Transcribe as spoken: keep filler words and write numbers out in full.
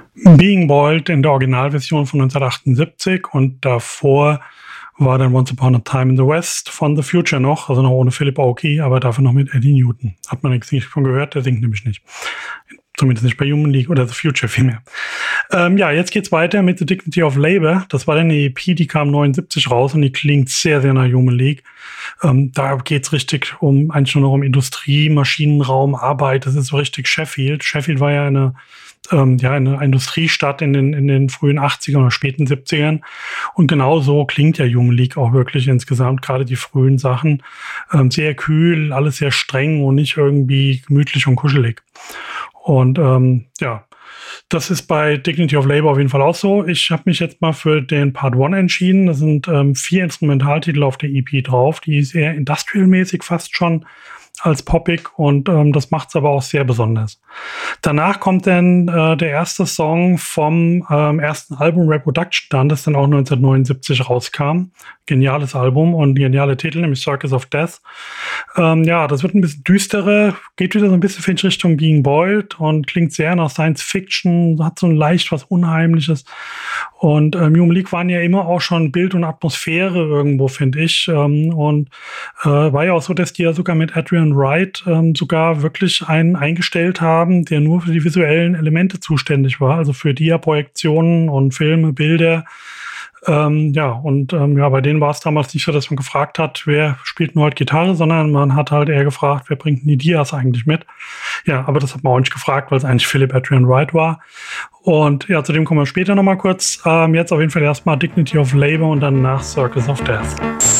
Being Boiled in der Originalversion von neunzehnhundertachtundsiebzig und davor war dann Once Upon a Time in the West von The Future noch, also noch ohne Philip Oakey, aber dafür noch mit Eddie Newton. Hat man nichts nicht von gehört, der singt nämlich nicht. Zumindest nicht bei Human League oder The Future vielmehr. Ähm, ja, jetzt geht's weiter mit The Dignity of Labor. Das war dann eine E P, die kam neunundsiebzig raus und die klingt sehr, sehr nach Human League. Ähm, da geht's richtig um, eigentlich nur noch um Industrie, Maschinenraum, Arbeit. Das ist so richtig Sheffield. Sheffield war ja eine Ähm, ja, eine Industriestadt in den, in den frühen achtzigern oder späten siebzigern. Und genau so klingt ja Human League auch wirklich insgesamt, gerade die frühen Sachen. Ähm, sehr kühl, alles sehr streng und nicht irgendwie gemütlich und kuschelig. Und ähm, ja, das ist bei Dignity of Labor auf jeden Fall auch so. Ich habe mich jetzt mal für den Part eins entschieden. Da sind ähm, vier Instrumentaltitel auf der E P drauf. Die ist eher industrial-mäßig fast schon als poppig und ähm, das macht es aber auch sehr besonders. Danach kommt dann äh, der erste Song vom ähm, ersten Album Reproduction dann, das dann auch neunzehnhundertneunundsiebzig rauskam. Geniales Album und geniale Titel, nämlich Circus of Death. Ähm, ja, das wird ein bisschen düsterer, geht wieder so ein bisschen in Richtung Being Boiled und klingt sehr nach Science Fiction, hat so ein leicht was Unheimliches. Und ähm, Human League waren ja immer auch schon Bild und Atmosphäre irgendwo, finde ich. Ähm, und äh, war ja auch so, dass die ja sogar mit Adrian Wright ähm, sogar wirklich einen eingestellt haben, der nur für die visuellen Elemente zuständig war, also für Dia-Projektionen und Filme, Bilder. Ähm, ja, und ähm, ja, bei denen war es damals nicht so, dass man gefragt hat, wer spielt nur halt Gitarre, sondern man hat halt eher gefragt, wer bringt denn die Dias eigentlich mit? Ja, aber das hat man auch nicht gefragt, weil es eigentlich Philip Adrian Wright war. Und ja, zu dem kommen wir später nochmal kurz. Ähm, jetzt auf jeden Fall erstmal Dignity of Labor und dann nach Circus of Death.